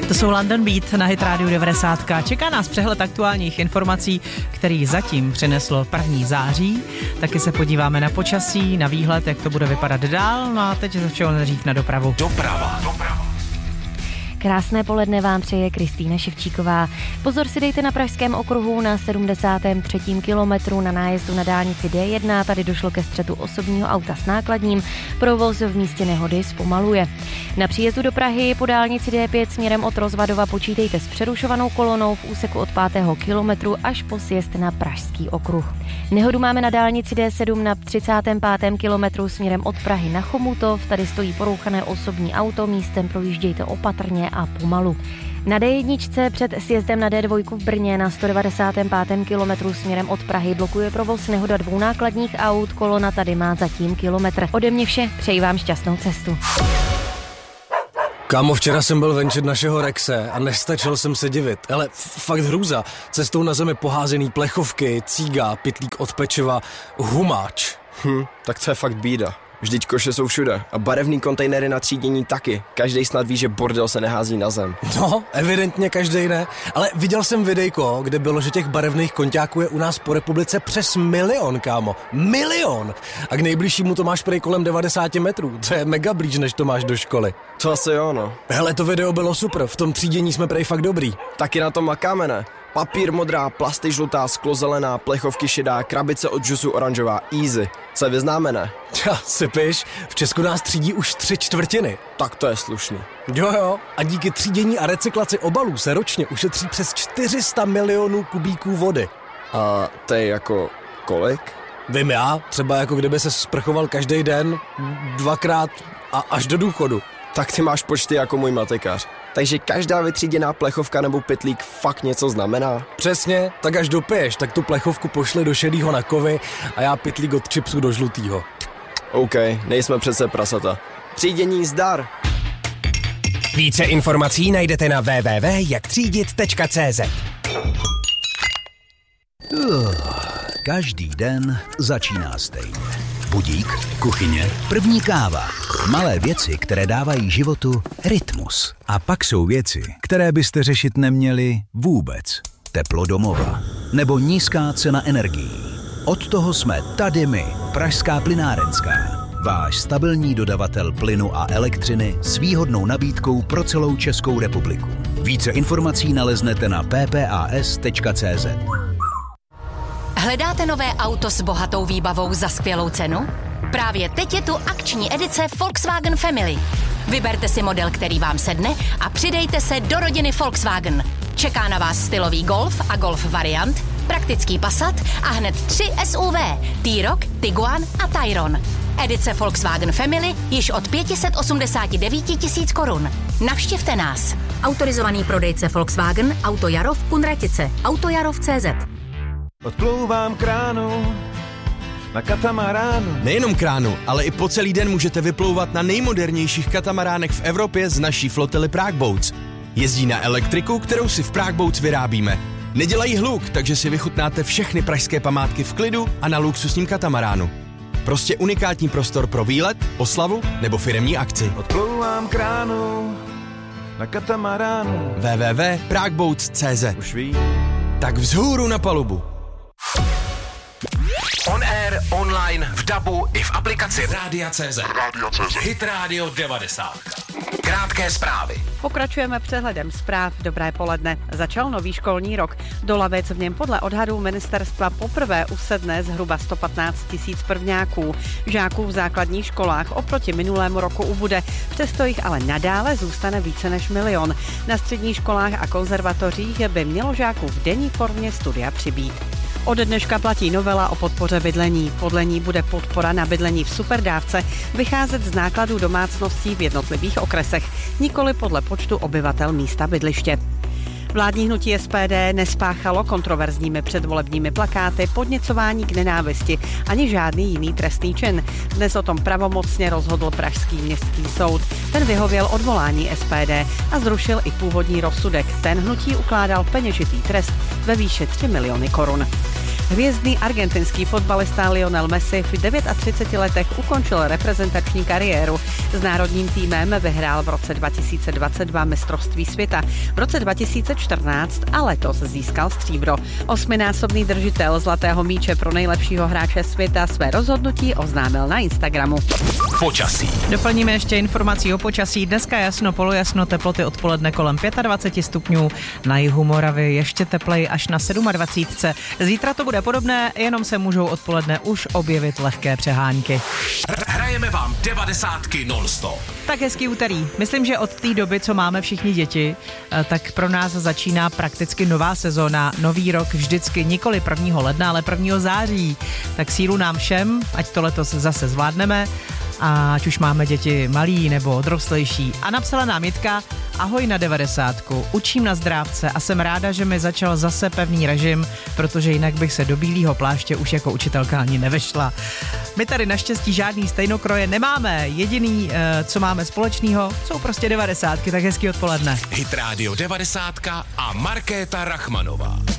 To jsou London Beat na Hit Radio 90. Čeká nás přehled aktuálních informací, který zatím přineslo 1. září. Taky se podíváme na počasí, na výhled, jak to bude vypadat dál. No a teď ze všeho nejdřív na dopravu. Doprava. Krásné poledne vám přeje Kristýna Ševčíková. Pozor si dejte na Pražském okruhu na 73. kilometru na nájezdu na dálnici D1. Tady došlo ke střetu osobního auta s nákladním. Provoz v místě nehody zpomaluje. Na příjezdu do Prahy po dálnici D5 směrem od Rozvadova počítejte s přerušovanou kolonou v úseku od 5. kilometru až po sjezd na Pražský okruh. Nehodu máme na dálnici D7 na 35. kilometru směrem od Prahy na Chomutov. Tady stojí porouchané osobní auto, místem projíždějte opatrně a pomalu. Na D1 před sjezdem na D2 v Brně na 195. kilometru směrem od Prahy blokuje provoz nehoda 2 nákladních aut, kolona tady má zatím kilometr. Ode mě vše, přeji vám šťastnou cestu. Kámo, včera jsem byl venčit našeho Rexe a nestačil jsem se divit. Ale fakt hrůza. Cestou na zemi poházený plechovky, cíga, pytlík od pečiva, humáč. Tak to je fakt bída. Vždyť koše jsou všude a barevný kontejnery na třídění taky. Každej snad ví, že bordel se nehází na zem. No, evidentně každej ne. Ale viděl jsem videjko, kde bylo, že těch barevných konťáků je u nás po republice přes 1 milion, kámo. 1 milion! A k nejbližšímu to máš prej kolem 90 metrů. To je mega blíž, než to máš do školy. To asi jo, no. Hele, to video bylo super, v tom třídění jsme prej fakt dobrý. Taky na tom makáme, ne? Papír modrá, plasty žlutá, sklo zelená, plechovky šedá, krabice od džusu oranžová, easy. Se vyznáme, ne? Sypiš, v Česku nás třídí už 3/4. Tak to je slušný. Jo, a díky třídění a recyklaci obalů se ročně ušetří přes 400 milionů kubíků vody. A to je jako kolik? Vím já, třeba jako kdyby se sprchoval každý den, 2krát a až do důchodu. Tak ty máš počty jako můj matikář. Takže každá vytříděná plechovka nebo pytlík fakt něco znamená? Přesně, tak až dopiješ, tak tu plechovku pošli do šedýho na kovy a já pytlík od chipsu do žlutýho. OK, nejsme přece prasata. Třídění zdar! Více informací najdete na www.jaktřídit.cz. Každý den začíná stejně. Budík, kuchyně, první káva. Malé věci, které dávají životu rytmus. A pak jsou věci, které byste řešit neměli vůbec. Teplo domova nebo nízká cena energií. Od toho jsme tady my, Pražská plynárenská. Váš stabilní dodavatel plynu a elektřiny s výhodnou nabídkou pro celou Českou republiku. Více informací naleznete na ppas.cz. Hledáte nové auto s bohatou výbavou za skvělou cenu? Právě teď je tu akční edice Volkswagen Family. Vyberte si model, který vám sedne a přidejte se do rodiny Volkswagen. Čeká na vás stylový Golf a Golf variant, praktický Passat a hned 3 SUV, T-Roc, Tiguan a Tayron. Edice Volkswagen Family již od 589 000 korun. Navštivte nás. Autorizovaný prodejce Volkswagen, Auto Jarov, Kunratice, Autojarov.cz. Odplouvám kránu na katamaránu. Nejenom kránu, ale i po celý den můžete vyplouvat na nejmodernějších katamaránech v Evropě z naší flotily Prague Boats. Jezdí na elektriku, kterou si v Prague Boats vyrábíme. Nedělají hluk, takže si vychutnáte všechny pražské památky v klidu a na luxusním katamaránu. Prostě unikátní prostor pro výlet, oslavu nebo firemní akci. Odplouvám kránu na katamaránu. www.pragueboats.cz. Už ví. Tak vzhůru na palubu. On air, online, v dabu i v aplikaci Rádia.cz. Hit Radio 90. Krátké zprávy. Pokračujeme přehledem zpráv. Dobré poledne. Začal nový školní rok. Do lavic v něm podle odhadů ministerstva poprvé usedne zhruba 115 000 prvňáků. Žáků v základních školách oproti minulému roku ubude. Přesto jich ale nadále zůstane více než 1 milion. Na středních školách a konzervatořích by mělo žáků v denní formě studia přibýt. Od dneška platí novela o podpoře bydlení. Podle ní bude podpora na bydlení v superdávce vycházet z nákladů domácností v jednotlivých okresech, nikoli podle počtu obyvatel místa bydliště. Vládní hnutí SPD nespáchalo kontroverzními předvolebními plakáty podněcování k nenávisti ani žádný jiný trestný čin. Dnes o tom pravomocně rozhodl Pražský městský soud. Ten vyhověl odvolání SPD a zrušil i původní rozsudek. Ten hnutí ukládal peněžitý trest ve výši 3 miliony korun. Hvězdný argentinský fotbalista Lionel Messi v 39 letech ukončil reprezentační kariéru. S národním týmem vyhrál v roce 2022 mistrovství světa, v roce 2014 a letos získal stříbro. 8násobný držitel zlatého míče pro nejlepšího hráče světa své rozhodnutí oznámil na Instagramu. Počasí. Doplníme ještě informací o počasí. Dneska jasno, polojasno, teploty odpoledne kolem 25 stupňů. Na jihu Moravy ještě tepleji až na 27. Zítra to bude podobné, jenom se můžou odpoledne už objevit lehké přehánky. Hrajeme vám 90 non-stop. Tak hezký úterý. Myslím, že od té doby, co máme všichni děti, tak pro nás začíná prakticky nová sezóna, nový rok vždycky nikoli 1. ledna, ale 1. září. Tak sílu nám všem, ať to letos zase zvládneme, a ať už máme děti malý nebo odrostlejší. A napsala nám Jitka: ahoj na 90. Učím na zdrávce a jsem ráda, že mi začal zase pevný režim, protože jinak bych se do bílého pláště už jako učitelka ani nevešla. My tady naštěstí žádný stejnokroje nemáme. Jediný, co máme společného, jsou prostě 90. Tak hezký odpoledne. Hit Radio 90 a Markéta Rachmanová.